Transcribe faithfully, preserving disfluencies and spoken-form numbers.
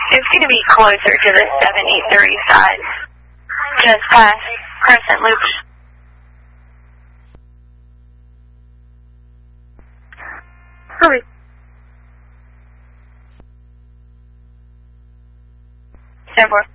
It's going to be closer to the seventy-three side, just past Crescent Loop. Hurry. Stand for.